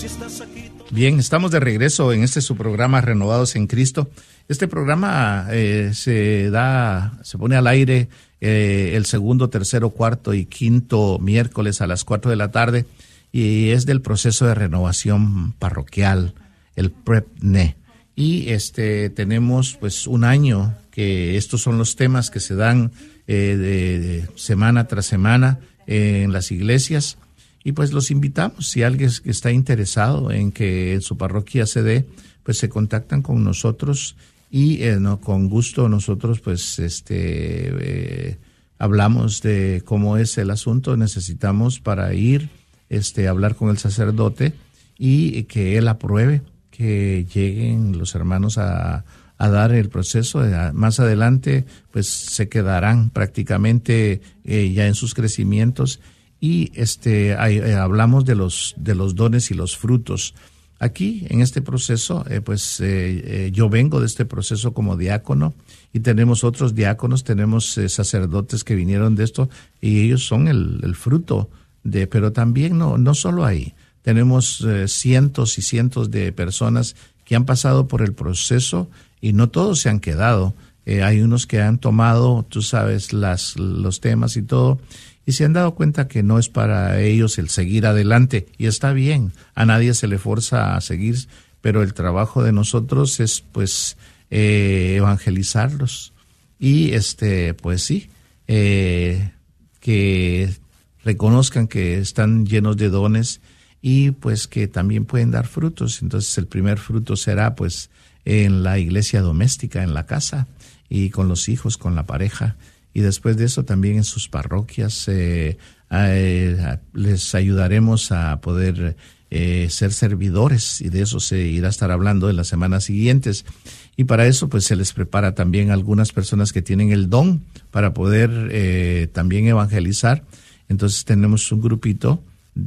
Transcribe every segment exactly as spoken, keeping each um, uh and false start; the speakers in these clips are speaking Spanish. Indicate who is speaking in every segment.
Speaker 1: Bien, estamos de regreso en este su programa Renovados en Cristo. Este programa eh, se da, se pone al aire eh, el segundo, tercero, cuarto y quinto miércoles a las cuatro de la tarde y es del proceso de renovación parroquial, el PrepNE. Y este tenemos pues un año que estos son los temas que se dan eh, de, de semana tras semana eh, en las iglesias. Y pues los invitamos, si alguien está interesado en que en su parroquia se dé, pues se contactan con nosotros y eh, no, con gusto nosotros pues este eh, hablamos de cómo es el asunto. Necesitamos para ir este hablar con el sacerdote y que él apruebe que lleguen los hermanos a, a dar el proceso. Más adelante pues se quedarán prácticamente eh, ya en sus crecimientos. Y este hay, eh, hablamos de los de los dones y los frutos. Aquí en este proceso, eh, pues eh, eh, yo vengo de este proceso como diácono y tenemos otros diáconos, tenemos eh, sacerdotes que vinieron de esto y ellos son el, el fruto de, pero también no no solo ahí. Tenemos eh, cientos y cientos de personas que han pasado por el proceso y no todos se han quedado. Eh, hay unos que han tomado, tú sabes, las los temas y todo. Y se han dado cuenta que no es para ellos el seguir adelante. Y está bien, a nadie se le forza a seguir, pero el trabajo de nosotros es pues eh, evangelizarlos. Y este pues sí, eh, que reconozcan que están llenos de dones y pues que también pueden dar frutos. Entonces el primer fruto será pues en la iglesia doméstica, en la casa y con los hijos, con la pareja. Y después de eso también en sus parroquias eh, eh, les ayudaremos a poder eh, ser servidores y de eso se irá a estar hablando en las semanas siguientes. Y para eso pues se les prepara también a algunas personas que tienen el don para poder eh, también evangelizar. Entonces tenemos un grupito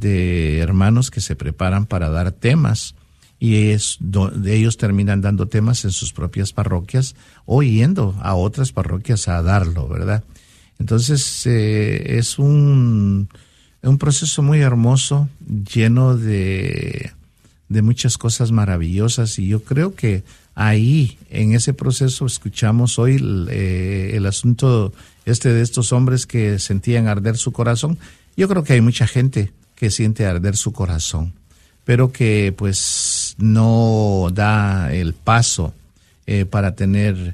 Speaker 1: de hermanos que se preparan para dar temas. Y es donde ellos terminan dando temas en sus propias parroquias o yendo a otras parroquias a darlo, ¿verdad? Entonces eh, es un, un proceso muy hermoso, lleno de, de muchas cosas maravillosas y yo creo que ahí, en ese proceso, escuchamos hoy el, eh, el asunto este de estos hombres que sentían arder su corazón. Yo creo que hay mucha gente que siente arder su corazón, pero que pues no da el paso eh, para tener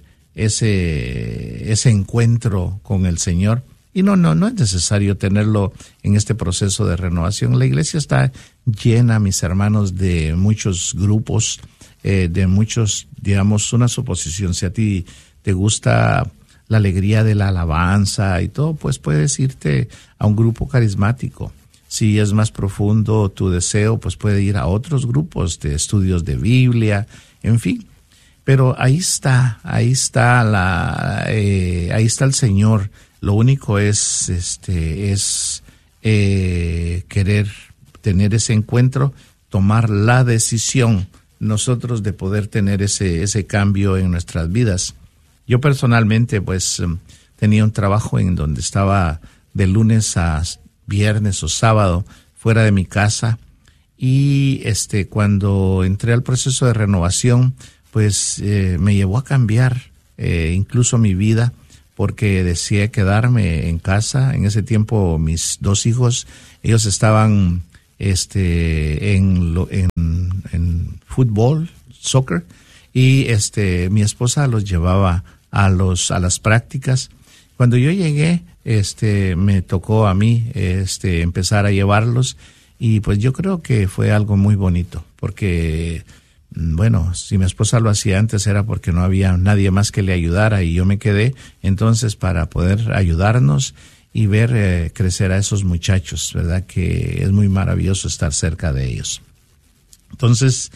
Speaker 1: ese ese encuentro con el Señor. Y no, no, no es necesario tenerlo en este proceso de renovación. La iglesia está llena, mis hermanos, de muchos grupos, eh, de muchos, digamos, una suposición. Si a ti te gusta la alegría de la alabanza y todo, pues puedes irte a un grupo carismático. Si es más profundo tu deseo, pues puede ir a otros grupos de estudios de Biblia, en fin. Pero ahí está, ahí está la, eh, ahí está el Señor. Lo único es, este, es eh, querer tener ese encuentro, tomar la decisión nosotros de poder tener ese ese cambio en nuestras vidas. Yo personalmente, pues, tenía un trabajo en donde estaba de lunes a viernes o sábado fuera de mi casa y este cuando entré al proceso de renovación pues eh, me llevó a cambiar eh, incluso mi vida porque deseé quedarme en casa. En ese tiempo mis dos hijos, ellos estaban este en lo, en, en fútbol, soccer y este mi esposa los llevaba a los a las prácticas. Cuando yo llegué, este, me tocó a mí, este, empezar a llevarlos y pues yo creo que fue algo muy bonito porque, bueno, si mi esposa lo hacía antes era porque no había nadie más que le ayudara y yo me quedé entonces para poder ayudarnos y ver eh, crecer a esos muchachos, ¿verdad? Que es muy maravilloso estar cerca de ellos. Entonces,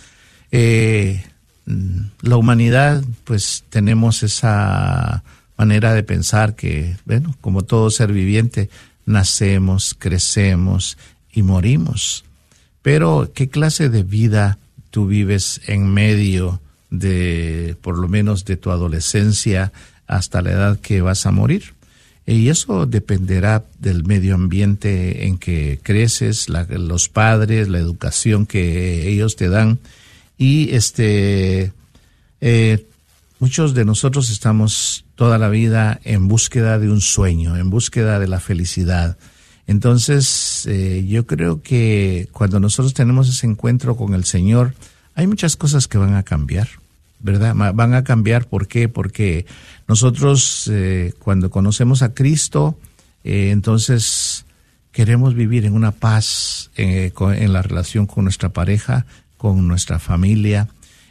Speaker 1: eh, la humanidad, pues tenemos esa manera de pensar que, bueno, como todo ser viviente, nacemos, crecemos y morimos. Pero, ¿qué clase de vida tú vives en medio de, por lo menos, de tu adolescencia hasta la edad que vas a morir? Y eso dependerá del medio ambiente en que creces, la, los padres, la educación que ellos te dan. Y este eh, muchos de nosotros estamos toda la vida en búsqueda de un sueño, en búsqueda de la felicidad. Entonces, eh, yo creo que cuando nosotros tenemos ese encuentro con el Señor, hay muchas cosas que van a cambiar, ¿verdad? Van a cambiar, ¿por qué? Porque nosotros eh, cuando conocemos a Cristo, eh, entonces queremos vivir en una paz eh, con, en la relación con nuestra pareja, con nuestra familia,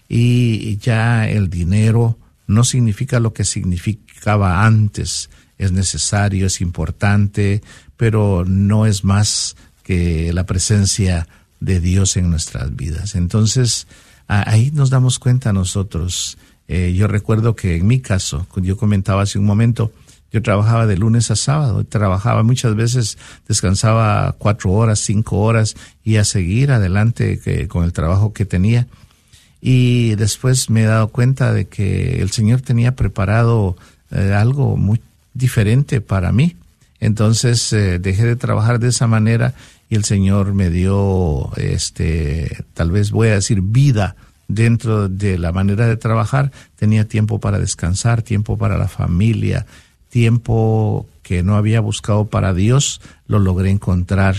Speaker 1: y ya el dinero no significa lo que significaba antes. Es necesario, es importante, pero no es más que la presencia de Dios en nuestras vidas. Entonces, ahí nos damos cuenta nosotros. Eh, yo recuerdo que en mi caso, yo comentaba hace un momento, yo trabajaba de lunes a sábado, trabajaba muchas veces, descansaba cuatro horas, cinco horas y a seguir adelante que, con el trabajo que tenía. Y después me he dado cuenta de que el Señor tenía preparado eh, algo muy diferente para mí. Entonces eh, dejé de trabajar de esa manera y el Señor me dio, este, tal vez voy a decir, vida dentro de la manera de trabajar. Tenía tiempo para descansar, tiempo para la familia, tiempo que no había buscado para Dios, lo logré encontrar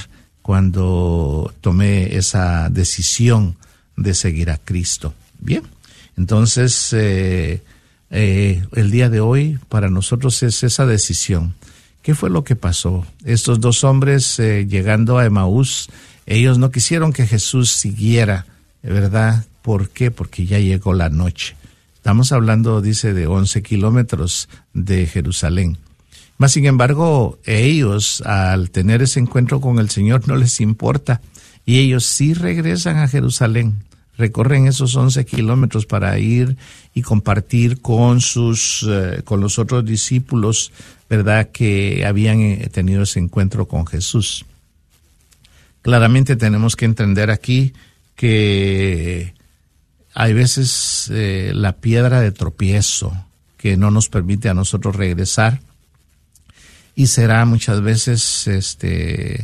Speaker 1: cuando tomé esa decisión de seguir a Cristo. Bien, entonces eh, eh, el día de hoy para nosotros es esa decisión. ¿Qué fue lo que pasó? Estos dos hombres eh, llegando a Emaús, ellos no quisieron que Jesús siguiera, ¿verdad? ¿Por qué? Porque ya llegó la noche. Estamos hablando, dice, de once kilómetros de Jerusalén. Mas, sin embargo, ellos, al tener ese encuentro con el Señor, no les importa. Y ellos sí regresan a Jerusalén. Recorren esos once kilómetros para ir y compartir con sus, eh, con los otros discípulos, ¿verdad?, que habían tenido ese encuentro con Jesús. Claramente tenemos que entender aquí que hay veces eh, la piedra de tropiezo que no nos permite a nosotros regresar, y será muchas veces este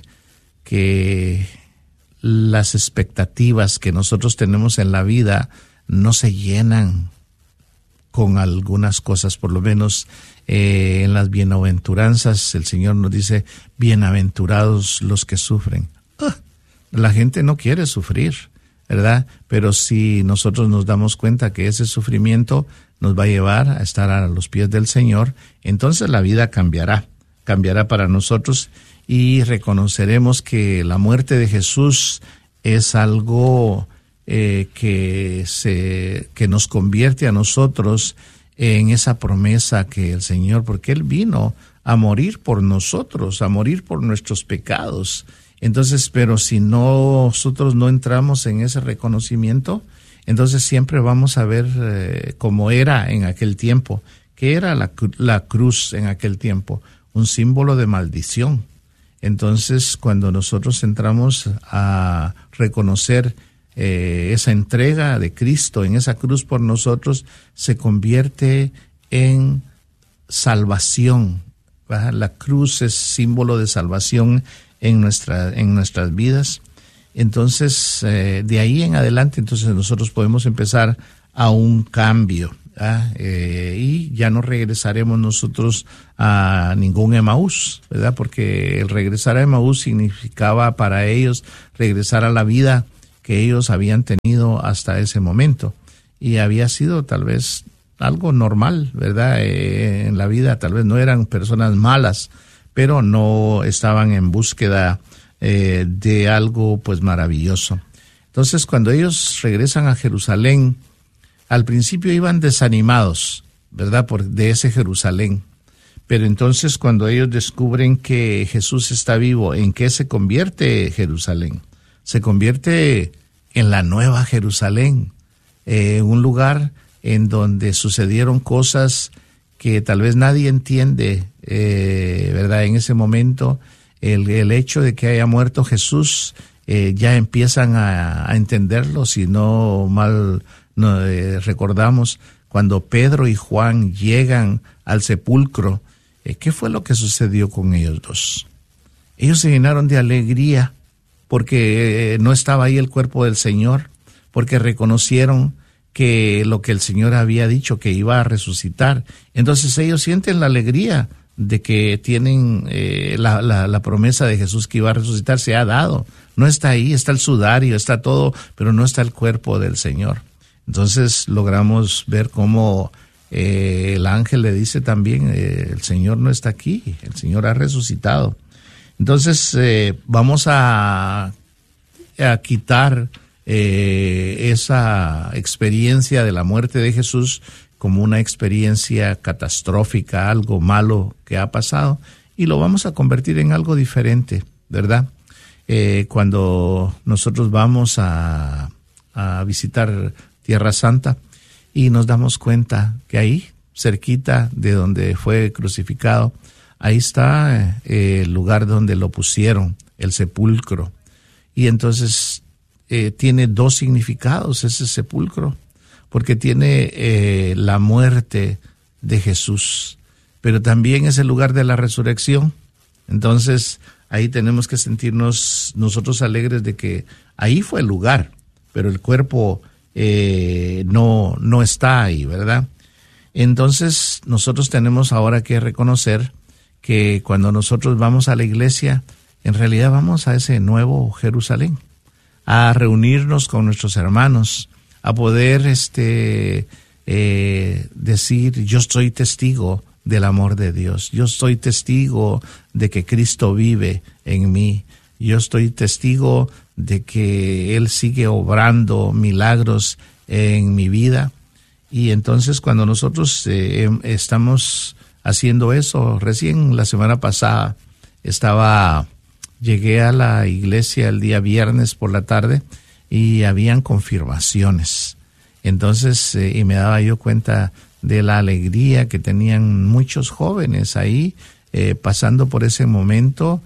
Speaker 1: que las expectativas que nosotros tenemos en la vida no se llenan con algunas cosas. Por lo menos eh, en las bienaventuranzas el Señor nos dice, bienaventurados los que sufren. Ah, la gente no quiere sufrir, ¿verdad? Pero si nosotros nos damos cuenta que ese sufrimiento nos va a llevar a estar a los pies del Señor, entonces la vida cambiará, cambiará para nosotros, y reconoceremos que la muerte de Jesús es algo eh, que, se, que nos convierte a nosotros en esa promesa que el Señor, porque Él vino a morir por nosotros, a morir por nuestros pecados. Entonces, pero si no, nosotros no entramos en ese reconocimiento, entonces siempre vamos a ver eh, como era en aquel tiempo, que era la, la cruz en aquel tiempo, un símbolo de maldición. Entonces, cuando nosotros entramos a reconocer eh, esa entrega de Cristo en esa cruz por nosotros, se convierte en salvación, ¿verdad? La cruz es símbolo de salvación en nuestra, en nuestras vidas. Entonces, eh, de ahí en adelante, entonces nosotros podemos empezar a un cambio, ¿verdad? Eh, y ya no regresaremos nosotros a ningún Emaús, ¿verdad? Porque el regresar a Emaús significaba para ellos regresar a la vida que ellos habían tenido hasta ese momento, y había sido tal vez algo normal, ¿verdad? Eh, en la vida tal vez no eran personas malas, pero no estaban en búsqueda eh, de algo pues maravilloso. Entonces, cuando ellos regresan a Jerusalén, al principio iban desanimados, ¿verdad?, por de ese Jerusalén. Pero entonces cuando ellos descubren que Jesús está vivo, ¿en qué se convierte Jerusalén? Se convierte en la nueva Jerusalén, eh, un lugar en donde sucedieron cosas que tal vez nadie entiende, eh, ¿verdad? En ese momento, el, el hecho de que haya muerto Jesús, eh, ya empiezan a, a entenderlo, si no mal no, eh, recordamos, cuando Pedro y Juan llegan al sepulcro, Eh, ¿Qué fue lo que sucedió con ellos dos? Ellos se llenaron de alegría porque eh, no estaba ahí el cuerpo del Señor, porque reconocieron que lo que el Señor había dicho, que iba a resucitar. Entonces ellos sienten la alegría de que tienen eh, la, la, la promesa de Jesús que iba a resucitar, se ha dado. No está ahí, está el sudario, está todo, pero no está el cuerpo del Señor. Entonces logramos ver cómo eh, el ángel le dice también, eh, el Señor no está aquí, el Señor ha resucitado. Entonces eh, vamos a, a quitar eh, esa experiencia de la muerte de Jesús como una experiencia catastrófica, algo malo que ha pasado, y lo vamos a convertir en algo diferente, ¿verdad? Eh, cuando nosotros vamos a, a visitar Tierra Santa y nos damos cuenta que ahí, cerquita de donde fue crucificado, ahí está eh, el lugar donde lo pusieron, el sepulcro. Y entonces eh, tiene dos significados ese sepulcro, porque tiene eh, la muerte de Jesús, pero también es el lugar de la resurrección. Entonces ahí tenemos que sentirnos nosotros alegres de que ahí fue el lugar, pero el cuerpo eh, no, no está ahí, ¿verdad? Entonces nosotros tenemos ahora que reconocer que cuando nosotros vamos a la iglesia, en realidad vamos a ese nuevo Jerusalén, a reunirnos con nuestros hermanos, a poder este, eh, decir, yo soy testigo del amor de Dios, yo soy testigo de que Cristo vive en mí, yo estoy testigo de que Él sigue obrando milagros en mi vida. Y entonces cuando nosotros eh, estamos haciendo eso, recién la semana pasada estaba, llegué a la iglesia el día viernes por la tarde y habían confirmaciones. Entonces, eh, y me daba yo cuenta de la alegría que tenían muchos jóvenes ahí, eh, pasando por ese momento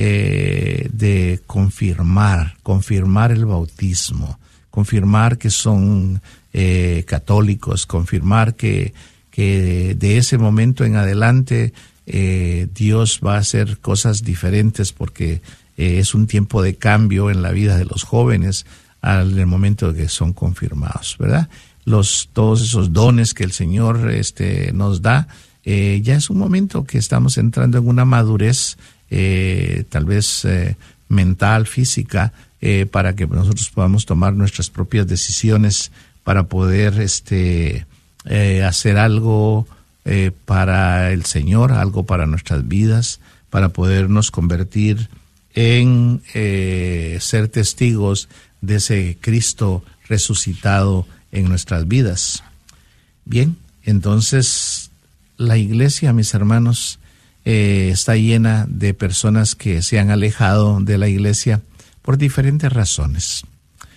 Speaker 1: eh, de confirmar, confirmar el bautismo, confirmar que son eh, católicos, confirmar que, que de ese momento en adelante eh, Dios va a hacer cosas diferentes porque eh, es un tiempo de cambio en la vida de los jóvenes al momento de que son confirmados, ¿verdad? Los, todos esos dones que el Señor este, nos da, eh, ya es un momento que estamos entrando en una madurez, eh, tal vez eh, mental, física, eh, para que nosotros podamos tomar nuestras propias decisiones para poder este, eh, hacer algo eh, para el Señor, algo para nuestras vidas, para podernos convertir en eh, ser testigos de ese Cristo resucitado en nuestras vidas. Bien, entonces la iglesia, mis hermanos, eh, está llena de personas que se han alejado de la iglesia por diferentes razones.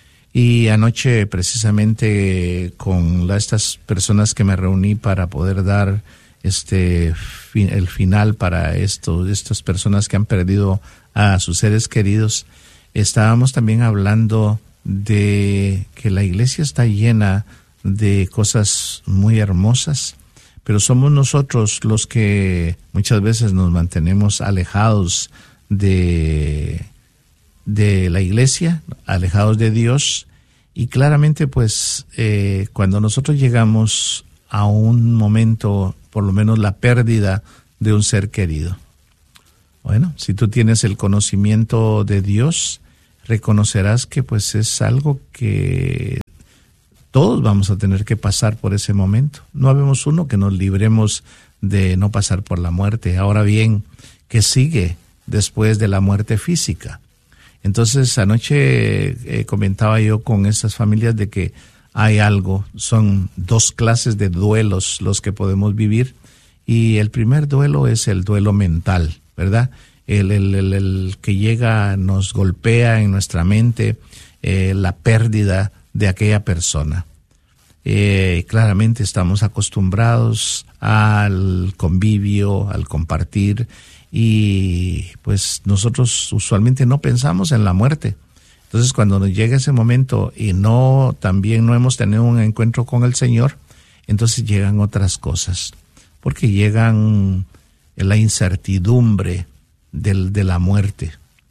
Speaker 1: Y anoche precisamente con la, estas personas que me reuní para poder dar este fin, el final para esto, estas personas que han perdido a sus seres queridos, estábamos también hablando de que la iglesia está llena de cosas muy hermosas, pero somos nosotros los que muchas veces nos mantenemos alejados de, de la iglesia, alejados de Dios, y claramente pues eh, cuando nosotros llegamos a un momento, por lo menos la pérdida de un ser querido. Bueno, si tú tienes el conocimiento de Dios, reconocerás que pues es algo que todos vamos a tener que pasar por ese momento. No habemos uno que nos libremos de no pasar por la muerte. Ahora bien, ¿qué sigue después de la muerte física? Entonces anoche eh, comentaba yo con estas familias de que hay algo, son dos clases de duelos los que podemos vivir, y el primer duelo es el duelo mental, ¿verdad? El, el, el, el que llega, nos golpea en nuestra mente eh, la pérdida de aquella persona. Eh, claramente estamos acostumbrados al convivio, al compartir, y pues nosotros usualmente no pensamos en la muerte. Entonces cuando nos llega ese momento y no también no hemos tenido un encuentro con el Señor, entonces llegan otras cosas, porque llegan la incertidumbre del, de la muerte.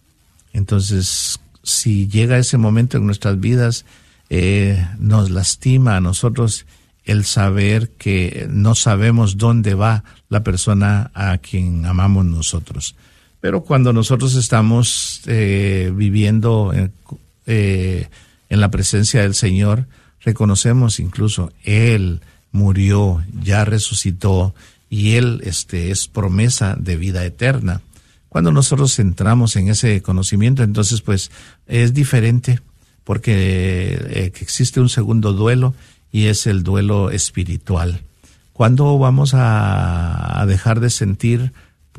Speaker 1: Entonces, si llega ese momento en nuestras vidas, eh, nos lastima a nosotros el saber que no sabemos dónde va la persona a quien amamos nosotros. Pero cuando nosotros estamos eh, viviendo eh, eh, en la presencia del Señor, reconocemos incluso Él murió, ya resucitó, y Él este, es promesa de vida eterna. Cuando nosotros entramos en ese conocimiento, entonces pues es diferente, porque eh, existe un segundo duelo, y es el duelo espiritual. ¿Cuándo vamos a, a dejar de sentir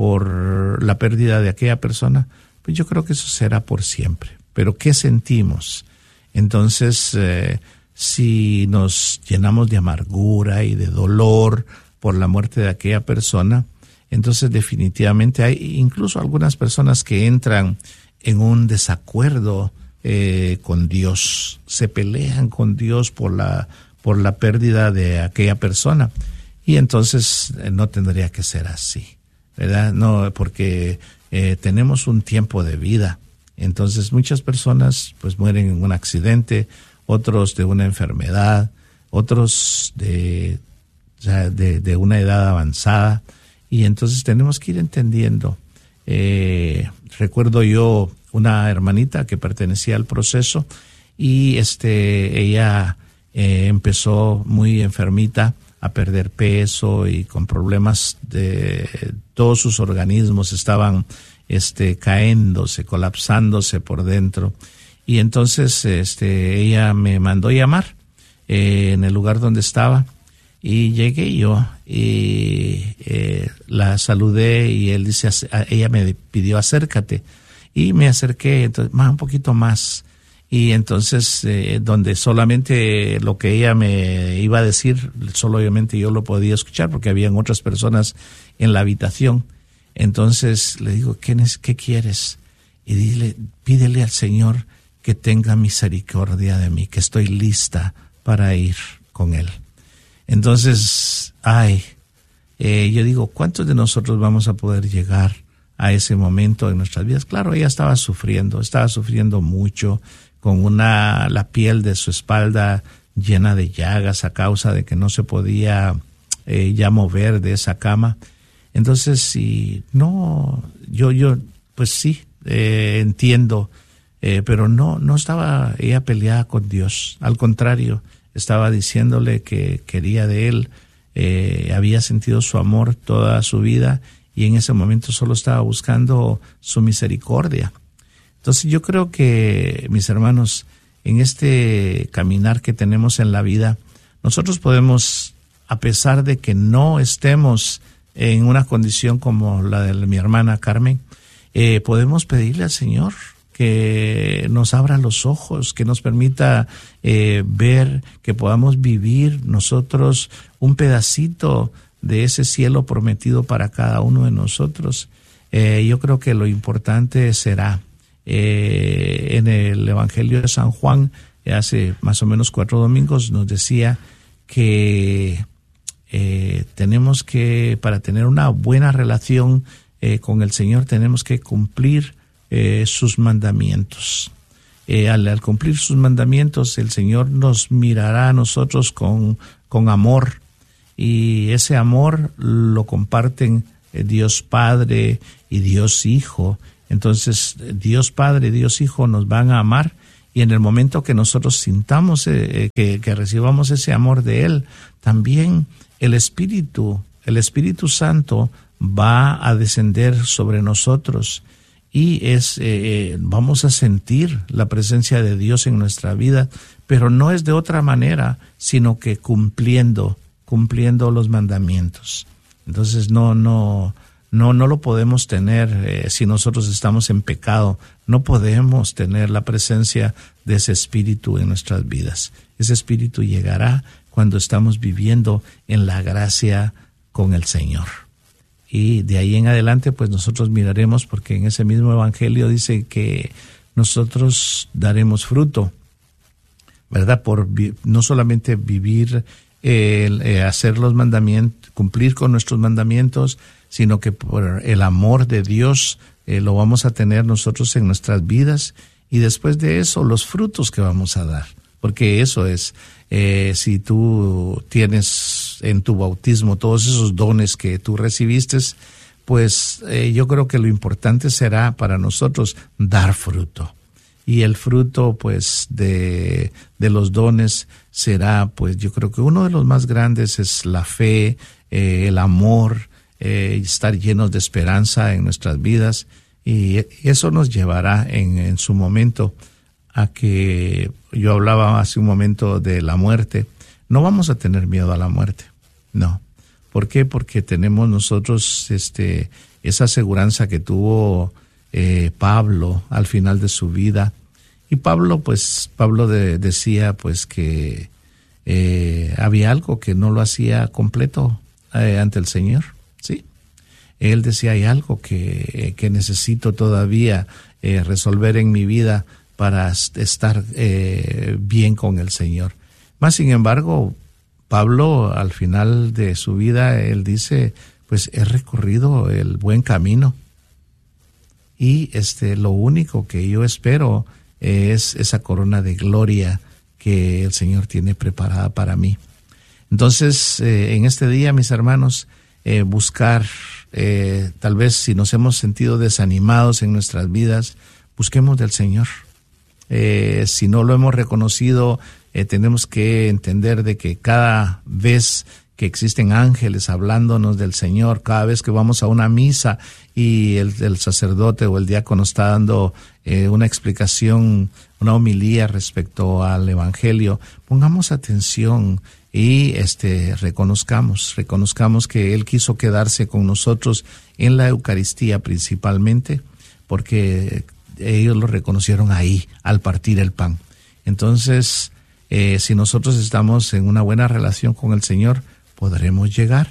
Speaker 1: por la pérdida de aquella persona? Pues yo creo que eso será por siempre. Pero ¿qué sentimos? Entonces, eh, si nos llenamos de amargura y de dolor por la muerte de aquella persona, entonces definitivamente hay incluso algunas personas que entran en un desacuerdo eh, con Dios, se pelean con Dios por la por la pérdida de aquella persona, y entonces eh, no tendría que ser así, ¿verdad? No, porque eh, tenemos un tiempo de vida. Entonces muchas personas pues mueren en un accidente, otros de una enfermedad, otros de, o sea, de, de una edad avanzada, y entonces tenemos que ir entendiendo. Eh, recuerdo yo una hermanita que pertenecía al proceso, y este ella Eh, empezó muy enfermita, a perder peso y con problemas de todos sus organismos estaban este caéndose, colapsándose por dentro. Y entonces este ella me mandó llamar eh, en el lugar donde estaba, y llegué yo y eh, la saludé, y él dice, ella me pidió acércate, y me acerqué, entonces más un poquito más. Y entonces, eh, donde solamente lo que ella me iba a decir, solo obviamente yo lo podía escuchar porque habían otras personas en la habitación. Entonces le digo, ¿qué, qué quieres? Y dile, pídele al Señor que tenga misericordia de mí, que estoy lista para ir con Él. Entonces, ay, eh, yo digo, ¿cuántos de nosotros vamos a poder llegar a ese momento en nuestras vidas? Claro, ella estaba sufriendo, estaba sufriendo mucho, con una la piel de su espalda llena de llagas a causa de que no se podía eh, ya mover de esa cama. Entonces, si no, yo, yo, pues sí, eh, entiendo, eh, pero no, no estaba ella peleada con Dios. Al contrario, estaba diciéndole que quería de Él, eh, había sentido su amor toda su vida, y en ese momento solo estaba buscando su misericordia. Entonces yo creo que, mis hermanos, en este caminar que tenemos en la vida, nosotros podemos, a pesar de que no estemos en una condición como la de mi hermana Carmen, eh, podemos pedirle al Señor que nos abra los ojos, que nos permita eh, ver, que podamos vivir nosotros un pedacito de ese cielo prometido para cada uno de nosotros. Eh, yo creo que lo importante será, Eh, en el Evangelio de San Juan, eh, hace más o menos cuatro domingos, nos decía que eh, tenemos que, para tener una buena relación eh, con el Señor, tenemos que cumplir eh, sus mandamientos. Eh, al, al cumplir sus mandamientos, el Señor nos mirará a nosotros con, con amor, y ese amor lo comparten eh, Dios Padre y Dios Hijo. Entonces, Dios Padre, Dios Hijo nos van a amar, y en el momento que nosotros sintamos, eh, que, que recibamos ese amor de Él, también el Espíritu, el Espíritu Santo va a descender sobre nosotros, y es eh, vamos a sentir la presencia de Dios en nuestra vida, pero no es de otra manera, sino que cumpliendo, cumpliendo los mandamientos. Entonces, no, no... No, no lo podemos tener eh, si nosotros estamos en pecado. No podemos tener la presencia de ese espíritu en nuestras vidas. Ese espíritu llegará cuando estamos viviendo en la gracia con el Señor. Y de ahí en adelante, pues nosotros miraremos, porque en ese mismo evangelio dice que nosotros daremos fruto, ¿verdad? Por vi- no solamente vivir, eh, eh, hacer los mandamientos, cumplir con nuestros mandamientos, sino que por el amor de Dios eh, lo vamos a tener nosotros en nuestras vidas, y después de eso los frutos que vamos a dar, porque eso es, eh, si tú tienes en tu bautismo todos esos dones que tú recibiste, pues eh, yo creo que lo importante será para nosotros dar fruto. Y el fruto, pues, de, de los dones será, pues, yo creo que uno de los más grandes es la fe, eh, el amor, eh, estar llenos de esperanza en nuestras vidas. Y eso nos llevará en, en su momento a que, yo hablaba hace un momento de la muerte, no vamos a tener miedo a la muerte, no. ¿Por qué? Porque tenemos nosotros este, esa aseguranza que tuvo Eh, Pablo al final de su vida. Y Pablo, pues, Pablo de, decía pues que eh, había algo que no lo hacía completo eh, ante el Señor, ¿sí? Él decía, hay algo que, que necesito todavía eh, resolver en mi vida para estar eh, bien con el Señor. Más sin embargo, Pablo al final de su vida, él dice, pues he recorrido el buen camino. Y este, lo único que yo espero es esa corona de gloria que el Señor tiene preparada para mí. Entonces, eh, en este día, mis hermanos, eh, buscar, eh, tal vez si nos hemos sentido desanimados en nuestras vidas, busquemos del Señor. Eh, si no lo hemos reconocido, eh, tenemos que entender de que cada vez que existen ángeles hablándonos del Señor, cada vez que vamos a una misa y el, el sacerdote o el diácono está dando eh, una explicación, una homilía respecto al Evangelio, pongamos atención y este reconozcamos, reconozcamos que Él quiso quedarse con nosotros en la Eucaristía principalmente, porque ellos lo reconocieron ahí, al partir el pan. Entonces, eh, si nosotros estamos en una buena relación con el Señor, podremos llegar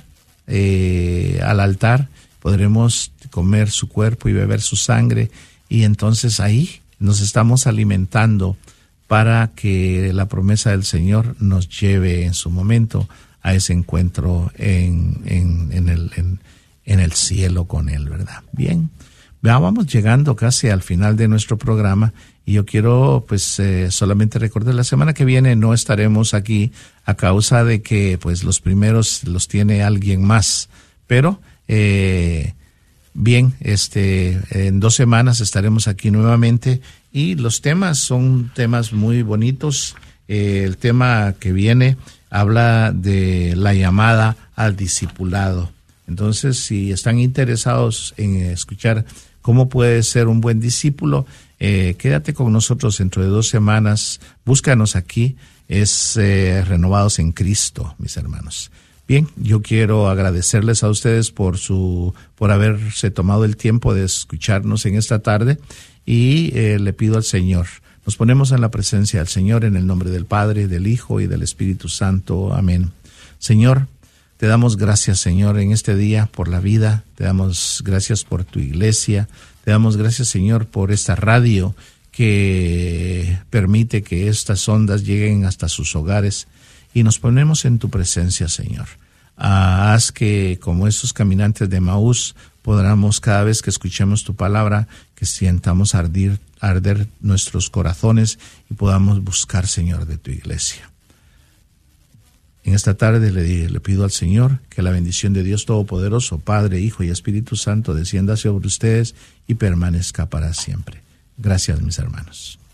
Speaker 1: eh, al altar, podremos comer su cuerpo y beber su sangre, y entonces ahí nos estamos alimentando para que la promesa del Señor nos lleve en su momento a ese encuentro en, en, en, el, en, en el cielo con Él, ¿verdad? Bien, ya vamos llegando casi al final de nuestro programa. Y yo quiero pues eh, solamente recordar, la semana que viene no estaremos aquí a causa de que pues los primeros los tiene alguien más. Pero eh, bien, este en dos semanas estaremos aquí nuevamente, y los temas son temas muy bonitos. Eh, el tema que viene habla de la llamada al discipulado. Entonces, si están interesados en escuchar cómo puede ser un buen discípulo, Eh, quédate con nosotros dentro de dos semanas, búscanos aquí, es eh, Renovados en Cristo, mis hermanos. Bien, yo quiero agradecerles a ustedes por su, por haberse tomado el tiempo de escucharnos en esta tarde, y eh, le pido al Señor, nos ponemos en la presencia del Señor en el nombre del Padre, del Hijo y del Espíritu Santo. Amén. Señor, te damos gracias, Señor, en este día por la vida, te damos gracias por tu iglesia. Te damos gracias, Señor, por esta radio que permite que estas ondas lleguen hasta sus hogares, y nos ponemos en tu presencia, Señor. Ah, haz que, como esos caminantes de Emaús, podamos cada vez que escuchemos tu palabra, que sientamos ardir, arder nuestros corazones y podamos buscar, Señor, de tu iglesia. En esta tarde le, le pido al Señor que la bendición de Dios Todopoderoso, Padre, Hijo y Espíritu Santo, descienda sobre ustedes y permanezca para siempre. Gracias, mis hermanos.